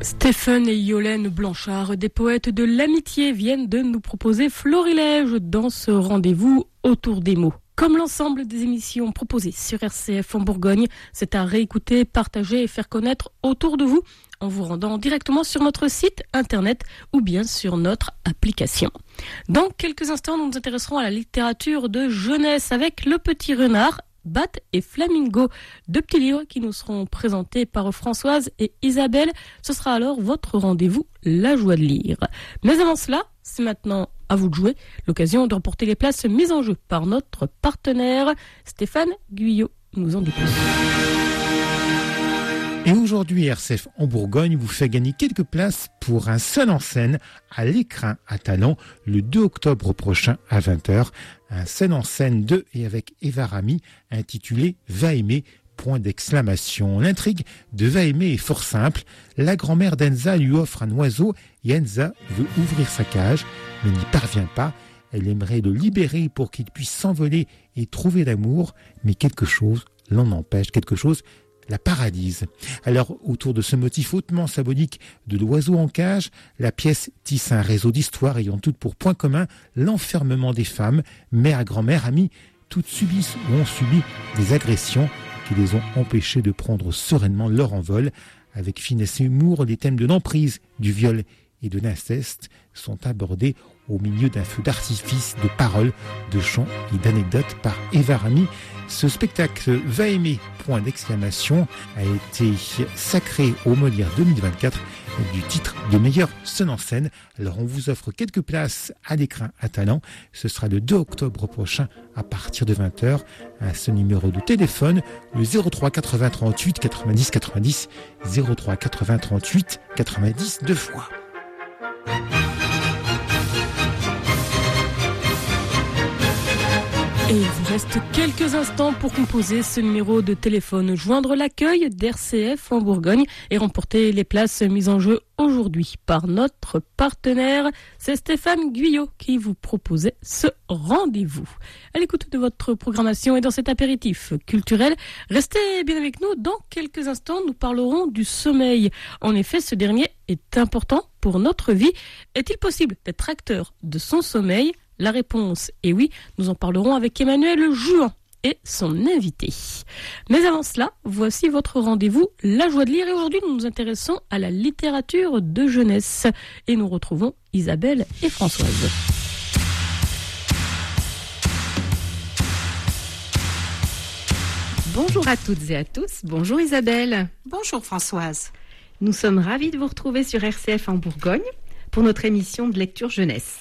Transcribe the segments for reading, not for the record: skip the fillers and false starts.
Stéphane et Yolène Blanchard, des poètes de l'amitié, viennent de nous proposer Florilège dans ce rendez-vous autour des mots. Comme l'ensemble des émissions proposées sur RCF en Bourgogne, c'est à réécouter, partager et faire connaître autour de vous en vous rendant directement sur notre site internet ou bien sur notre application. Dans quelques instants, nous nous intéresserons à la littérature de jeunesse avec Le Petit Renard, Bat et Flamingo, deux petits livres qui nous seront présentés par Françoise et Isabelle. Ce sera alors votre rendez-vous, la joie de lire. Mais avant cela, c'est maintenant à vous de jouer, l'occasion de remporter les places mises en jeu par notre partenaire Stéphane Guyot. Nous en dit plus. Et aujourd'hui, RCF en Bourgogne vous fait gagner quelques places pour un seul en scène à l'Écrin à Talent le 2 octobre prochain à 20h. Un seul en scène de et avec Eva Rami intitulé Va aimer, point d'exclamation. L'intrigue de Va aimer est fort simple. La grand-mère d'Enza lui offre un oiseau et Enza veut ouvrir sa cage mais n'y parvient pas. Elle aimerait le libérer pour qu'il puisse s'envoler et trouver l'amour, mais quelque chose l'en empêche, quelque chose la paralyse. Alors, autour de ce motif hautement symbolique de l'oiseau en cage, la pièce tisse un réseau d'histoires ayant toutes pour point commun l'enfermement des femmes, mère, grand-mère, amies, toutes subissent ou ont subi des agressions qui les ont empêchées de prendre sereinement leur envol. Avec finesse et humour, les thèmes de l'emprise, du viol et de l'inceste sont abordés au milieu d'un feu d'artifice, de paroles, de chants et d'anecdotes par Eva Rami. Ce spectacle Va aimer, point d'exclamation, a été sacré au Molière 2024 du titre de meilleur seul en scène. Alors on vous offre quelques places à l'Écrin à Talent. Ce sera le 2 octobre prochain à partir de 20h. À ce numéro de téléphone, le 03 80 38 90 90, 03 80 38 90 deux fois. Et il vous reste quelques instants pour composer ce numéro de téléphone, joindre l'accueil d'RCF en Bourgogne et remporter les places mises en jeu aujourd'hui par notre partenaire. C'est Stéphane Guyot qui vous proposait ce rendez-vous. À l'écoute de votre programmation et dans cet apéritif culturel, restez bien avec nous. Dans quelques instants, nous parlerons du sommeil. En effet, ce dernier est important pour notre vie. Est-il possible d'être acteur de son sommeil ? La réponse est oui, nous en parlerons avec Emmanuel Juan et son invité. Mais avant cela, voici votre rendez-vous, la joie de lire. Et aujourd'hui, nous nous intéressons à la littérature de jeunesse. Et nous retrouvons Isabelle et Françoise. Bonjour à toutes et à tous, bonjour Isabelle. Bonjour Françoise. Nous sommes ravis de vous retrouver sur RCF en Bourgogne pour notre émission de lecture jeunesse.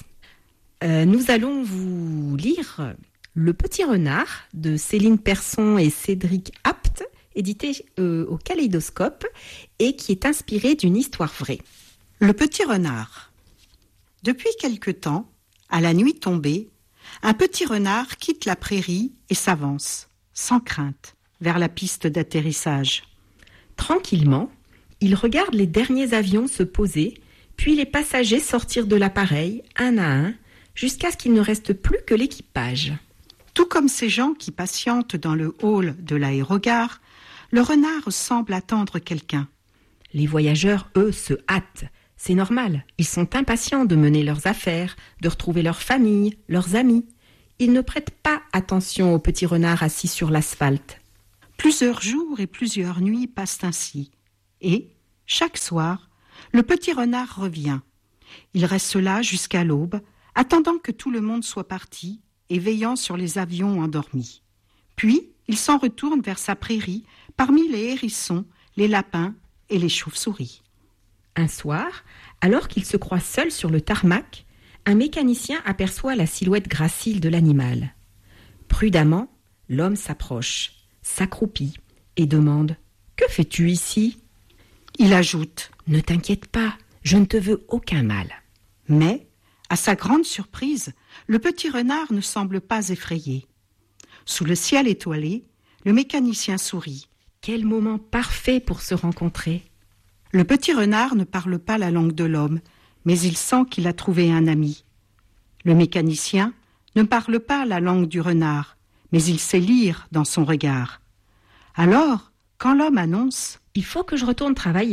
Nous allons vous lire Le Petit Renard de Céline Persson et Cédric Apt, édité au Kaléidoscope et qui est inspiré d'une histoire vraie. Le Petit Renard. Depuis quelque temps, à la nuit tombée, un petit renard quitte la prairie et s'avance, sans crainte, vers la piste d'atterrissage. Tranquillement, il regarde les derniers avions se poser, puis les passagers sortir de l'appareil, un à un, jusqu'à ce qu'il ne reste plus que l'équipage. Tout comme ces gens qui patientent dans le hall de l'aérogare, le renard semble attendre quelqu'un. Les voyageurs, eux, se hâtent. C'est normal, ils sont impatients de mener leurs affaires, de retrouver leur famille, leurs amis. Ils ne prêtent pas attention au petit renard assis sur l'asphalte. Plusieurs jours et plusieurs nuits passent ainsi. Et, chaque soir, le petit renard revient. Il reste là jusqu'à l'aube, attendant que tout le monde soit parti et veillant sur les avions endormis. Puis, il s'en retourne vers sa prairie, parmi les hérissons, les lapins et les chauves-souris. Un soir, alors qu'il se croit seul sur le tarmac, un mécanicien aperçoit la silhouette gracile de l'animal. Prudemment, l'homme s'approche, s'accroupit et demande « Que fais-tu ici ?» Il ajoute « Ne t'inquiète pas, je ne te veux aucun mal. » Mais, à sa grande surprise, le petit renard ne semble pas effrayé. Sous le ciel étoilé, le mécanicien sourit. Quel moment parfait pour se rencontrer. Le petit renard ne parle pas la langue de l'homme, mais il sent qu'il a trouvé un ami. Le mécanicien ne parle pas la langue du renard, mais il sait lire dans son regard. Alors, quand l'homme annonce « Il faut que je retourne travailler »,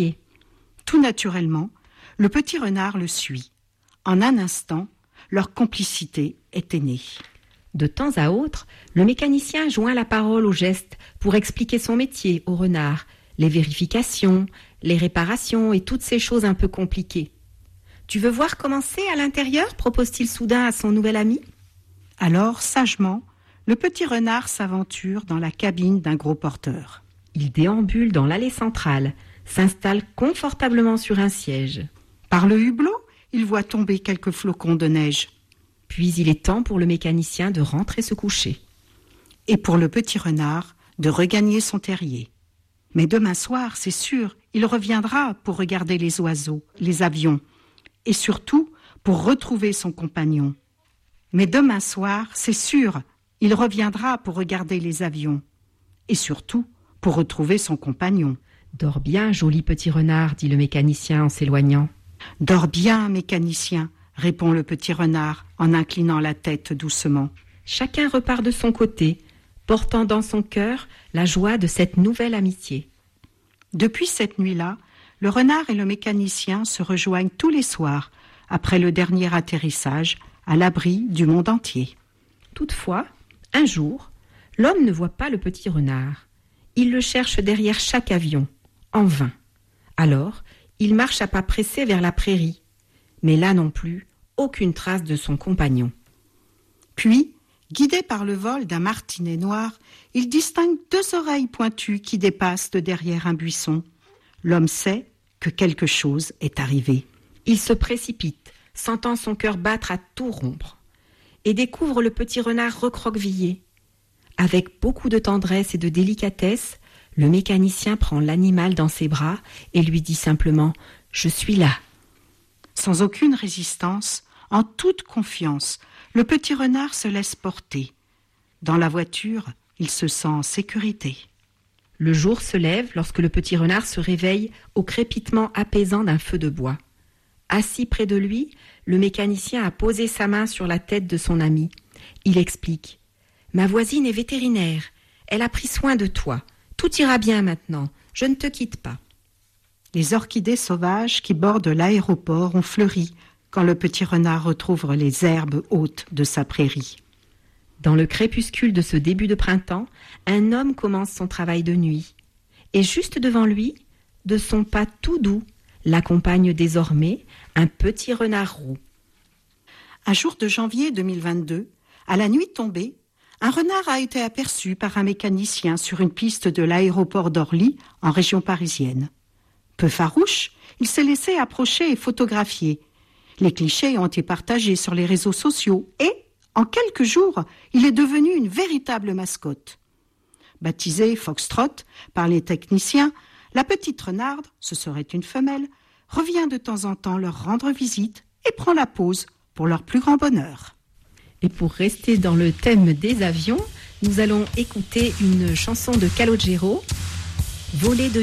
Tout naturellement, le petit renard le suit. En un instant, leur complicité était née. De temps à autre, le mécanicien joint la parole au geste pour expliquer son métier au renard, les vérifications, les réparations et toutes ces choses un peu compliquées. « Tu veux voir comment c'est à l'intérieur ?» propose-t-il soudain à son nouvel ami. Alors, sagement, le petit renard s'aventure dans la cabine d'un gros porteur. Il déambule dans l'allée centrale, s'installe confortablement sur un siège. Par le hublot, il voit tomber quelques flocons de neige. Puis il est temps pour le mécanicien de rentrer se coucher. Et pour le petit renard de regagner son terrier. Mais demain soir, c'est sûr, il reviendra pour regarder les oiseaux, les avions, et surtout pour retrouver son compagnon. Mais demain soir, c'est sûr, il reviendra pour regarder les avions, et surtout pour retrouver son compagnon. « Dors bien, joli petit renard, dit le mécanicien en s'éloignant. « Dors bien, mécanicien, répond le petit renard en inclinant la tête doucement. Chacun repart de son côté, portant dans son cœur la joie de cette nouvelle amitié. Depuis cette nuit-là, le renard et le mécanicien se rejoignent tous les soirs, après le dernier atterrissage, à l'abri du monde entier. Toutefois, un jour, l'homme ne voit pas le petit renard. Il le cherche derrière chaque avion, en vain. Alors, il marche à pas pressés vers la prairie. Mais là non plus, aucune trace de son compagnon. Puis, guidé par le vol d'un martinet noir, il distingue deux oreilles pointues qui dépassent de derrière un buisson. L'homme sait que quelque chose est arrivé. Il se précipite, sentant son cœur battre à tout rompre, et découvre le petit renard recroquevillé. Avec beaucoup de tendresse et de délicatesse, le mécanicien prend l'animal dans ses bras et lui dit simplement « Je suis là ». Sans aucune résistance, en toute confiance, le petit renard se laisse porter. Dans la voiture, il se sent en sécurité. Le jour se lève lorsque le petit renard se réveille au crépitement apaisant d'un feu de bois. Assis près de lui, le mécanicien a posé sa main sur la tête de son ami. Il explique « Ma voisine est vétérinaire. Elle a pris soin de toi. Tout ira bien maintenant. Je ne te quitte pas. » Les orchidées sauvages qui bordent l'aéroport ont fleuri quand le petit renard retrouve les herbes hautes de sa prairie. Dans le crépuscule de ce début de printemps, un homme commence son travail de nuit. Et juste devant lui, de son pas tout doux, l'accompagne désormais un petit renard roux. Un jour de janvier 2022, à la nuit tombée, un renard a été aperçu par un mécanicien sur une piste de l'aéroport d'Orly, en région parisienne. Peu farouche, il s'est laissé approcher et photographier. Les clichés ont été partagés sur les réseaux sociaux et, en quelques jours, il est devenu une véritable mascotte. Baptisée Foxtrot par les techniciens, la petite renarde, ce serait une femelle, revient de temps en temps leur rendre visite et prend la pose pour leur plus grand bonheur. Et pour rester dans le thème des avions, nous allons écouter une chanson de Calogero, « Voler de nuit ».